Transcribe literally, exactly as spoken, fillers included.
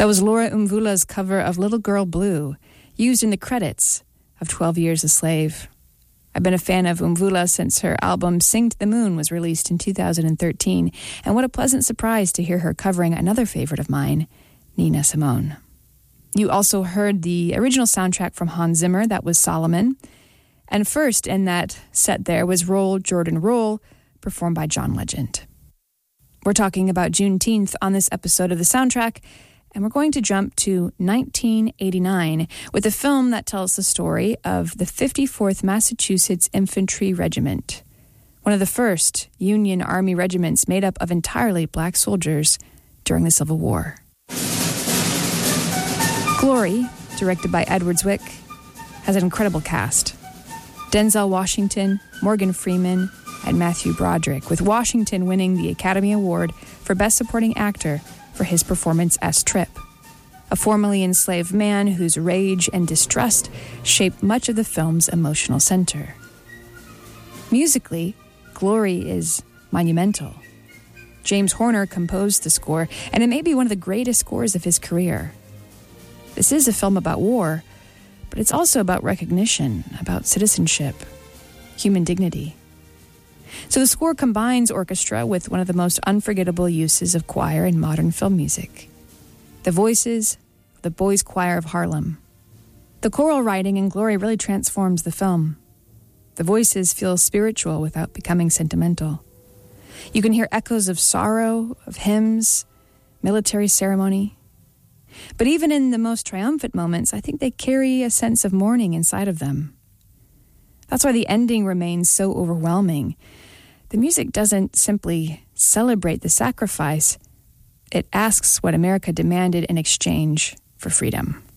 That was Laura Mvula's cover of Little Girl Blue, used in the credits of twelve Years a Slave. I've been a fan of Mvula since her album Sing to the Moon was released in two thousand thirteen, and what a pleasant surprise to hear her covering another favorite of mine, Nina Simone. You also heard the original soundtrack from Hans Zimmer, that was Solomon, and first in that set there was Roll, Jordan, Roll, performed by John Legend. We're talking about Juneteenth on this episode of The Soundtrack, and we're going to jump to nineteen eighty-nine with a film that tells the story of the fifty-fourth Massachusetts Infantry Regiment, one of the first Union Army regiments made up of entirely black soldiers during the Civil War. Glory, directed by Edward Zwick, has an incredible cast. Denzel Washington, Morgan Freeman, and Matthew Broderick, with Washington winning the Academy Award for Best Supporting Actor for his performance as Trip, a formerly enslaved man whose rage and distrust shaped much of the film's emotional center. Musically, Glory is monumental. James Horner composed the score, and it may be one of the greatest scores of his career. This is a film about war, but it's also about recognition, about citizenship, human dignity. So the score combines orchestra with one of the most unforgettable uses of choir in modern film music. The voices of the Boys Choir of Harlem. The choral writing in Glory really transforms the film. The voices feel spiritual without becoming sentimental. You can hear echoes of sorrow, of hymns, military ceremony. But even in the most triumphant moments, I think they carry a sense of mourning inside of them. That's why the ending remains so overwhelming. The music doesn't simply celebrate the sacrifice. It asks what America demanded in exchange for freedom.